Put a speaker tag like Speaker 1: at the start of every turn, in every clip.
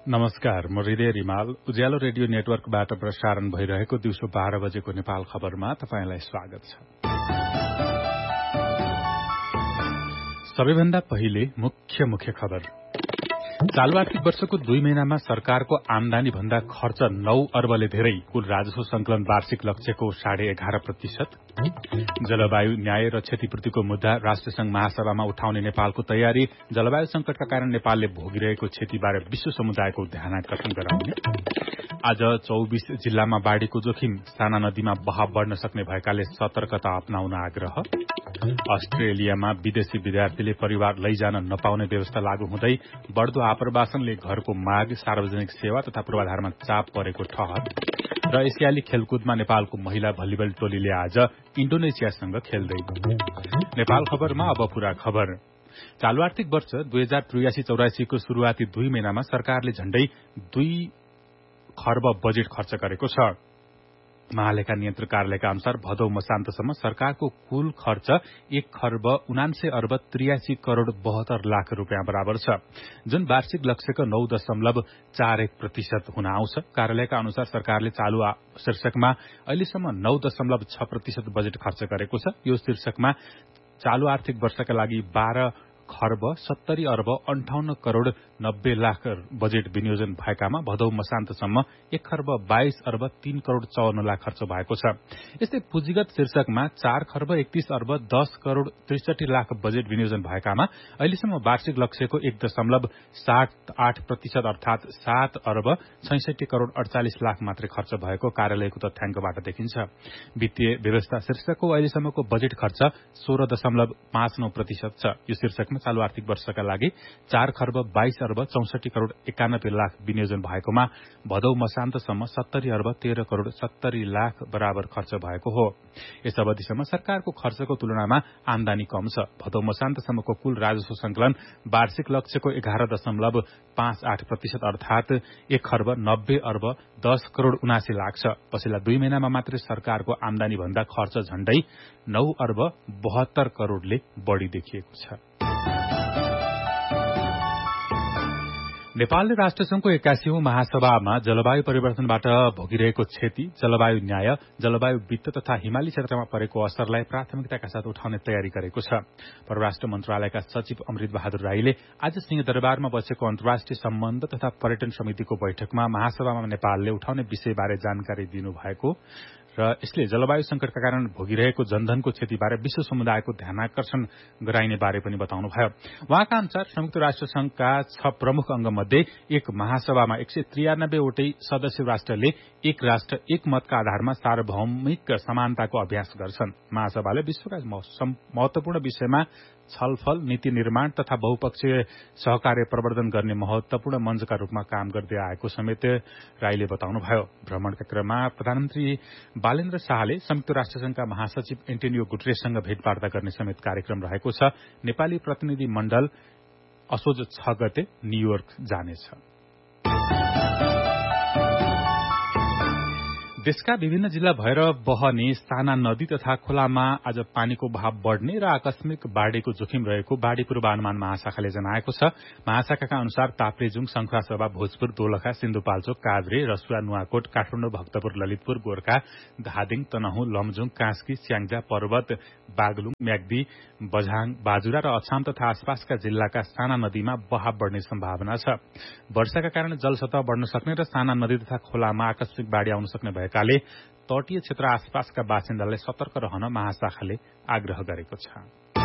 Speaker 1: नमस्कार, म हृदय रिमाल उज्यालो रेडियो नेटवर्कबाट प्रसारण भइरहेको दिउँसो 12 बजेको नेपाल खबरमा तपाईंलाई स्वागत छ। सबैभन्दा पहिले मुख्य खबर। चालू आर्थिक वर्षको 2 महिनामा सरकारको आमदानी भन्दा खर्च 9 अर्बले धेरै, कुल राजस्व संकलन वार्षिक लक्ष्यको 11.5%। जलवायु न्याय र क्षतिपूर्तिको मुद्दा राष्ट्रसंघ महासभामा उठाउने नेपालको तयारी, जलवायु संकटका कारण नेपालले भोगिरहेको क्षतिबारे विश्व समुदायको ध्यानाकर्षण गराउने। आज 24 जिल्लामा बाढ़ीको जोखिम, साना नदीमा बहाव बढ़न सक्ने भएकाले सतर्कता अपनाउन आग्रह। अस्ट्रेलियामा विदेशी विद्यार्थीले परिवार लैजान नपाउने व्यवस्था लागू हुँदै बढ़दो आप्रवासनले घरको माग, सार्वजनिक सेवा तथा पूर्वाधारमा चाप परेको ठहर। र एसियाली खेलकुदमा नेपालको महिला भलिबल टोलीले आज इन्डोनेसियासँग खेल्दै। नेपाल खबरमा अब पूरा खबर। चालू आर्थिक वर्ष 2083-84 को शुरूआती 2 महिनामा सरकारले झण्डै 2 खर्ब बजेट खर्च गरेको छ। महालेखा नियन्त्रक कार्यालयका अनुसार भदौ मसान्तसम्म सरकारको कुल खर्च 1 खर्ब 79 अर्ब 83 करोड़ 72 लाख रूपियाँ बराबर छ, जुन वार्षिक लक्ष्यको 9.41% हुन आउँछ। कार्यालयका अनुसार सरकारले चालू शीर्षकमा अहिलेसम्म 9.6% बजेट खर्च गरेको छ। यो शीर्षकमा चालू आर्थिक वर्षका लागि 12 खर्ब 70 अर्ब 58 करोड़ 90 लाख बजेट विनियोजन भएकामा भदौ मसान्तसम्म 1 खर्ब 22 अर्ब 3 करोड़ 54 लाख खर्च भएको छ। यस्तै पुँजीगत शीर्षकमा 4 खर्ब 31 अर्ब 10 करोड़ 63 लाख बजेट विनियोजन भएकामा अहिलेसम्म वार्षिक लक्ष्यको 1.78% अर्थात 7 अर्ब 66 करोड़ 48 लाख मात्रै खर्च भएको कार्यालयको तथ्याङ्कबाट देखिन्छ। वित्तीय व्यवस्था शीर्षकको अहिलेसम्मको बजेट खर्च 16.59% छ। यो शीर्षकमा चालू आर्थिक वर्षका लागि 4 खर्ब 22 अर्ब 64 करोड़ 91 लाख विनियोजन भएकोमा भदौ मसान्तसम्म 70 अर्ब 13 करोड़ 70 लाख बराबर खर्च भएको हो। यस अवधिसम्म सरकारको खर्चको तुलनामा आमदानी कम छ। भदौ मसान्तसम्मको कुल राजस्व संकलन वार्षिक लक्ष्यको 11.58% अर्थात 1 खर्ब 90 अर्ब 10 करोड़ 79 लाख छ। पछिल्ला 2 महिनामा मात्रै सरकारको आमदानी भन्दा खर्च झण्डै 9 अर्ब 72 करोड़ले बढ़ी देखिएको छ। नेपालले राष्ट्रसंघको 81औं महासभामा जलवायु परिवर्तनबाट भोगिरहेको क्षति, जलवायु न्याय, जलवायु वित्त तथा हिमाली क्षेत्रमा परेको असरलाई प्राथमिकताका साथ उठाउने तयारी गरेको छ। परराष्ट्र मन्त्रालयका सचिव अमृत बहादुर राईले आज सिंहदरबारमा बसेको अन्तर्राष्ट्रिय सम्बन्ध तथा पर्यटन समितिको बैठकमा महासभामा नेपालले उठाउने विषयबारे जानकारी दिनुभएको र यसले जलवायु संकटका कारण भोगिरहेको जनधनको क्षतिबारे विश्व समुदायको ध्यानाकर्षण गराइने बारे पनि बताउनुभयो। उहाँका अनुसार संयुक्त राष्ट्र संघका 6 प्रमुख अंगमध्ये एक महासभामा 193 वटै सदस्य राष्ट्रले एक राष्ट्र एक मतका आधारमा सार्वभौमिक समानताको अभ्यास गर्छन्। महासभाले विश्वका महत्वपूर्ण विषयमा छलफल, नीति निर्माण तथा बहुपक्षीय सहकार्य प्रवर्धन गर्ने महत्वपूर्ण मञ्चका रूपमा काम गर्दै आएको समेत राईले बताउनुभयो। भ्रमणका क्रममा प्रधानमन्त्री बालेन्द्र शाहले संयुक्त राष्ट्रसंघका महासचिव एन्टोनियो गुटेरेससँग भेटवार्ता गर्ने समेत कार्यक्रम रहेको छ। नेपाली प्रतिनिधि मण्डल असोज 6 गते न्यूयोर्क जानेछ। देशका विभिन्न जिल्ला भएर बहने साना नदी तथा खोलामा आज पानीको बहाव बढ़ने र आकस्मिक बाढ़ीको जोखिम रहेको बाढ़ी पूर्वानुमान महाशाखाले जनाएको छ। महाशाखाका अनुसार ताप्लेजुङ, शंखुवासभा, भोजपुर, दोलखा, सिन्धुपाल्चोक, काभ्रे, रसुवा, नुवाकोट, काठमाडौँ, भक्तपुर, ललितपुर, गोर्खा, धादिङ, तनहुँ, लमजुङ, कास्की, स्याङ्जा, पर्वत, बागलुङ, म्याग्दी, बझाङ, बाजुरा र अछाम तथा आसपासका जिल्लाका साना नदीमा बहाव बढ़ने सम्भावना छ। वर्षाका कारण जलसतह बढ़न सक्ने र साना नदी तथा खोलामा आकस्मिक बाढ़ी आउन सक्ने भएकाले तटीय क्षेत्र आसपासका बासिन्दालाई सतर्क रहन महाशाखाले आग्रह गरेको छ।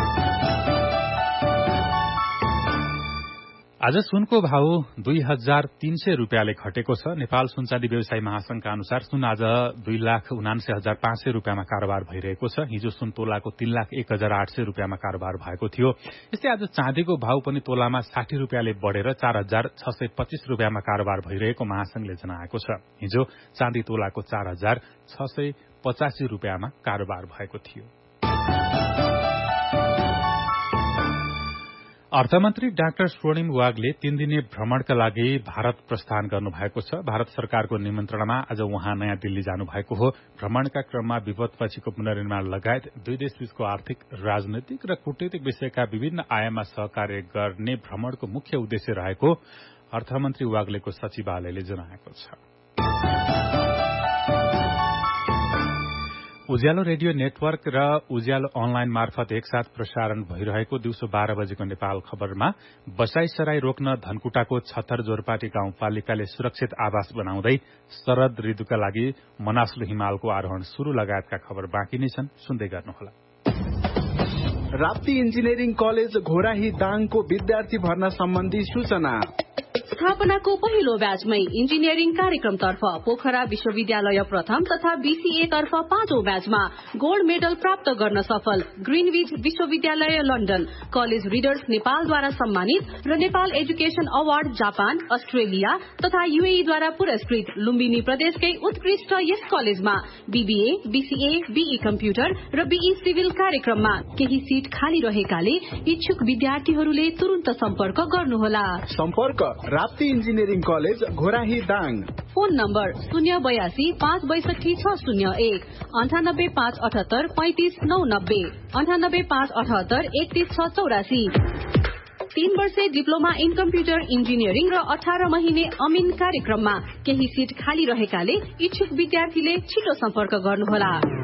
Speaker 1: आज सुनको भाव 2300 रुपियाँले घटेको छ। नेपाल सुनचाँदी व्यवसायी महासंघका अनुसार सुन आज 2,79,500 रुपियाँमा कारोबार भइरहेको छ। हिजो सुन तोलाको 3,01,800 रुपियाँमा कारोबार भएको थियो। यस्तै आज चाँदीको भाव पनि तोलामा 60 रुपियाँले बढ़ेर 4,625 रुपियाँमा कारोबार भइरहेको महासंघले जनाएको छ। हिजो चाँदी तोलाको 4,685 रुपियाँमा कारोबार भएको थियो। अर्थमन्त्री डाक्टर स्वर्णिम वागले 3 दिने भ्रमणका लागि भारत प्रस्थान गर्नुभएको छ। भारत सरकारको निमन्त्रणामा आज उहाँ नयाँ दिल्ली जानुभएको हो। भ्रमणका क्रममा विपदपछिको पुनर्निर्माण लगायत दुई देशबीचको आर्थिक, राजनैतिक र कूटनीतिक विषयका विभिन्न आयाममा सहकार्य गर्ने भ्रमणको मुख्य उद्देश्य रहेको अर्थमन्त्री वाग्लेको सचिवालयले जनाएको छ। उज्यालो रेडियो नेटवर्क र उज्यालो अनलाइन मार्फत एकसाथ प्रसारण भइरहेको दिउँसो 12 बजेको नेपाल खबरमा बसाईसराई रोक्न धनकुटाको छत्तर जोरपाटी गाउँपालिकाले सुरक्षित आवास बनाउँदै शरद ऋतुका लागि मनासलु हिमालको आरोहण शुरू लगायतका खबर बाँकी नै छन्, सुन्दै गर्नुहोला।
Speaker 2: राप्ती इन्जिनियरिङ कलेज घोराही दाङको विद्यार्थी भर्ना सम्बन्धी सूचना।
Speaker 3: स्थापनाको पहिलो ब्याचमै इन्जिनियरिङ कार्यक्रमतर्फ पोखरा विश्वविद्यालय प्रथम तथा बीसीए तर्फ 5औं ब्याचमा गोल्ड मेडल प्राप्त गर्न सफल ग्रीनविच विश्वविद्यालय लन्डन, कलेज रिडर्स नेपालद्वारा सम्मानित र Nepal education award Japan, Australia तथा यूएईद्वारा पुरस्कृत लुम्बिनी प्रदेशकै उत्कृष्ट यस कलेजमा बीबीए, बीसीए, बीई कम्प्युटर र बीई सिभिल कार्यक्रममा केही सीट खाली रहेकाले इच्छुक विद्यार्थीहरूले तुरुन्त सम्पर्क गर्नुहोला।
Speaker 2: सम्पर्क Rapti engineering college Ghorahi Dang.
Speaker 3: Phone number 082 562 601 98 578 35 990 98 578 31 684। 3 वर्षे डिप्लोमा इन कम्प्युटर इन्जिनियरिङ र 18 महिने अमिन कार्यक्रममा केही सीट खाली रहेकाले इच्छुक विद्यार्थीले छिटो सम्पर्क गर्नुहोला।